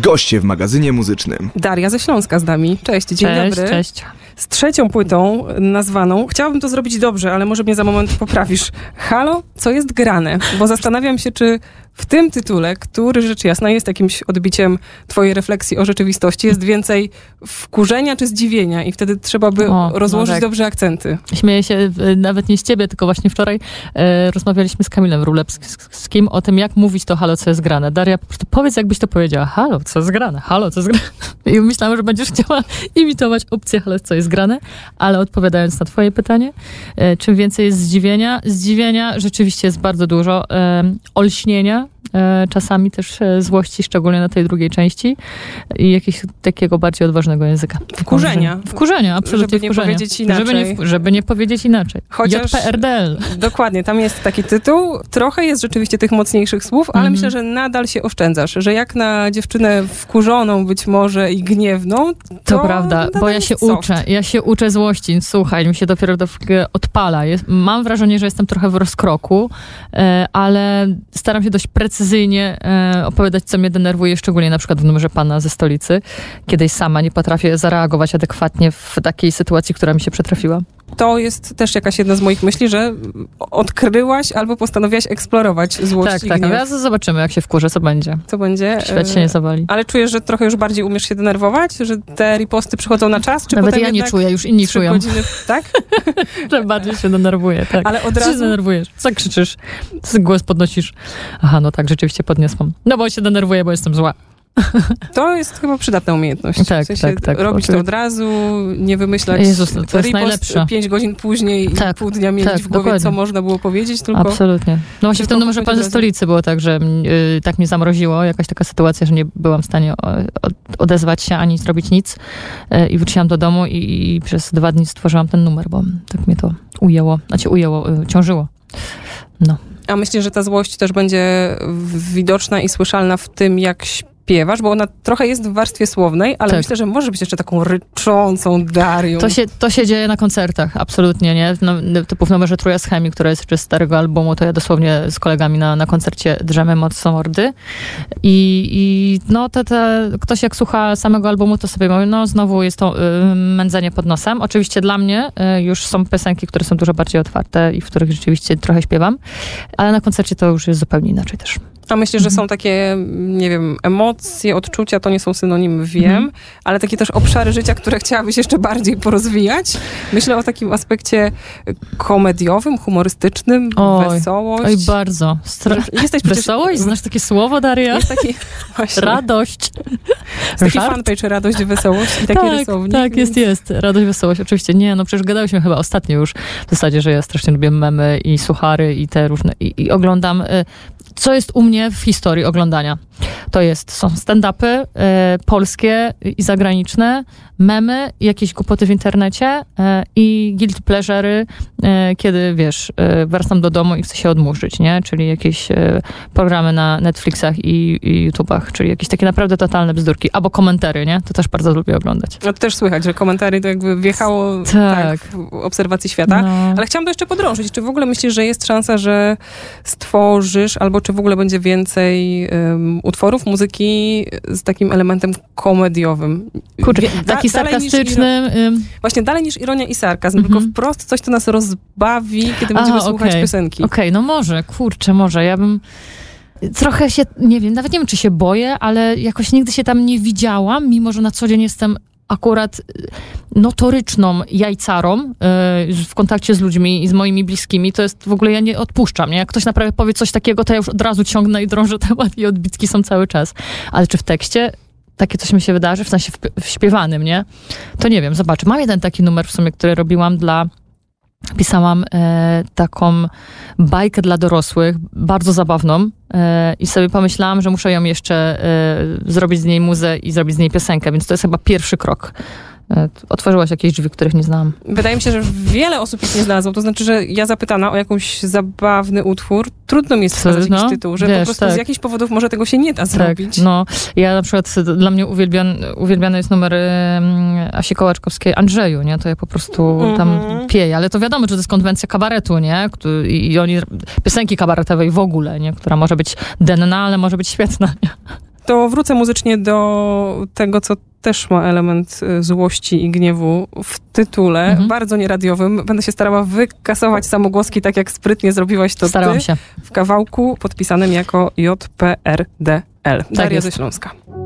Goście w magazynie muzycznym. Daria ze Śląska z nami. Cześć, dzień dobry. Cześć. Z trzecią płytą nazwaną, chciałabym to zrobić dobrze, ale może mnie za moment poprawisz. Halo, co jest grane? Bo zastanawiam się, czy w tym tytule, który rzecz jasna jest jakimś odbiciem twojej refleksji o rzeczywistości, jest więcej wkurzenia czy zdziwienia i wtedy trzeba by rozłożyć dobrze akcenty. Śmieję się nawet nie z ciebie, tylko właśnie wczoraj rozmawialiśmy z Kamilem Wróblewskim o tym, jak mówić to halo, co jest grane. Daria, po prostu powiedz, jakbyś to powiedziała. Halo, co jest grane? Halo, co jest grane? I myślałam, że będziesz chciała imitować opcję halo, co jest grane, ale odpowiadając na twoje pytanie, czym więcej jest zdziwienia rzeczywiście jest bardzo dużo, olśnienia, czasami też złości, szczególnie na tej drugiej części i jakiegoś takiego bardziej odważnego języka. Wkurzenia, absolutnie. Żeby nie powiedzieć inaczej. Żeby nie powiedzieć inaczej. Chociaż JPRDL. Dokładnie, tam jest taki tytuł. Trochę jest rzeczywiście tych mocniejszych słów, ale myślę, że nadal się oszczędzasz, że jak na dziewczynę wkurzoną być może i gniewną, to prawda, bo ja się uczę złości. Słuchaj, mi się dopiero odpala. Mam wrażenie, że jestem trochę w rozkroku, ale staram się dość precyzyjnie opowiadać, co mnie denerwuje, szczególnie na przykład w numerze Pana ze Stolicy, kiedy sama nie potrafię zareagować adekwatnie w takiej sytuacji, która mi się przytrafiła. To jest też jakaś jedna z moich myśli, że odkryłaś albo postanowiłaś eksplorować złość i gniew. Tak. Teraz zobaczymy, jak się wkurzę, co będzie. Świat się nie zawali. Ale czujesz, że trochę już bardziej umiesz się denerwować? Że te riposty przychodzą na czas? Czy nawet potem ja nie czuję, już inni czują. Godziny, tak? Że bardziej się denerwuję, tak. Ale od Co razu... się denerwujesz? Co krzyczysz? Co głos podnosisz? Aha, no tak, rzeczywiście podniosłam. No bo się denerwuję, bo jestem zła. To jest chyba przydatna umiejętność. Tak, w sensie tak. Robić to od razu, nie wymyślać to jest najlepsze. 5 godzin później i pół dnia mieć w głowie, dokładnie. Co można było powiedzieć, tylko... Absolutnie. No właśnie w tym numerze Pan ze Stolicy było tak, że tak mnie zamroziło, jakaś taka sytuacja, że nie byłam w stanie odezwać się ani zrobić nic i wróciłam do domu i przez 2 dni stworzyłam ten numer, bo tak mnie to ciążyło. No. A myślę, że ta złość też będzie widoczna i słyszalna w tym, jak śpiewasz, bo ona trochę jest w warstwie słownej, ale myślę, że może być jeszcze taką ryczącą Darią. To się dzieje na koncertach, absolutnie, nie? Typu w numerze Trójka z Chemii, która jest jeszcze z starego albumu, to ja dosłownie z kolegami na koncercie drzemy mocno mordy. I ktoś jak słucha samego albumu, to sobie mówi, no znowu jest to mędzenie pod nosem. Oczywiście dla mnie już są piosenki, które są dużo bardziej otwarte i w których rzeczywiście trochę śpiewam, ale na koncercie to już jest zupełnie inaczej też. A myślę, że są takie, nie wiem, emocje, odczucia, to nie są synonimy, wiem, ale takie też obszary życia, które chciałabyś jeszcze bardziej porozwijać. Myślę o takim aspekcie komediowym, humorystycznym, wesołość. Oj, bardzo. Wesołość? Znasz takie słowo, Daria? Jest taki właśnie. Radość. Jest taki fanpage Radość, Wesołość i taki rysownik. Tak, jest. Radość, Wesołość, oczywiście. Nie, no przecież gadałyśmy chyba ostatnio już w zasadzie, że ja strasznie lubię memy i suchary i te różne, i oglądam... Co jest u mnie w historii oglądania? Są stand-upy polskie i zagraniczne, memy, jakieś głupoty w internecie i guilty pleasure'y, kiedy, wracam do domu i chcę się odmurzyć, nie? Czyli jakieś programy na Netflixach i YouTubach, czyli jakieś takie naprawdę totalne bzdurki. Albo komentary, nie? To też bardzo lubię oglądać. No to też słychać, że komentary to jakby wjechało w obserwacji świata. No. Ale chciałam to jeszcze podrążyć. Czy w ogóle myślisz, że jest szansa, że stworzysz, albo czy w ogóle będzie więcej utworów muzyki z takim elementem komediowym? Kurczę, taki sarkastyczny. Właśnie dalej niż ironia i sarkazm, tylko wprost coś, co nas rozbawi, kiedy będziemy słuchać piosenki. Okej, no może. Ja bym... Trochę się, nie wiem, nawet nie wiem, czy się boję, ale jakoś nigdy się tam nie widziałam, mimo że na co dzień jestem akurat notoryczną jajcarą w kontakcie z ludźmi i z moimi bliskimi, to jest w ogóle, ja nie odpuszczam, nie? Jak ktoś naprawdę powie coś takiego, to ja już od razu ciągnę i drążę temat i odbitki są cały czas. Ale czy w tekście takie coś mi się wydarzy, w sensie w śpiewanym, nie? To nie wiem, zobaczę. Mam jeden taki numer w sumie, który robiłam pisałam taką bajkę dla dorosłych, bardzo zabawną i sobie pomyślałam, że muszę ją jeszcze zrobić z niej muzę i zrobić z niej piosenkę, więc to jest chyba pierwszy krok. Otworzyłaś jakieś drzwi, których nie znałam. Wydaje mi się, że wiele osób ich nie znalazło. To znaczy, że ja zapytana o jakąś zabawny utwór, trudno mi jest wskazać jakiś tytuł, że po prostu z jakichś powodów może tego się nie da zrobić. No, ja na przykład, dla mnie uwielbiany jest numer Asi Kołaczkowskiej Andrzeju, nie? To ja po prostu tam pieję, ale to wiadomo, że to jest konwencja kabaretu, nie? I oni, piosenki kabaretowej w ogóle, nie? Która może być denna, ale może być świetna, nie? To wrócę muzycznie do tego, co też ma element złości i gniewu w tytule, bardzo nieradiowym. Będę się starała wykasować samogłoski, tak jak sprytnie zrobiłaś to Starałam ty, się. w kawałku podpisanym jako JPRDL. Daria jest. ze Śląska.